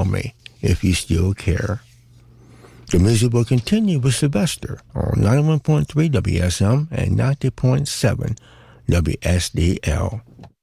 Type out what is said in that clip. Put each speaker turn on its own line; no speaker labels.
me if you still care. The music will continue with Sylvester on 91.3 WSM and 90.7 WSDL.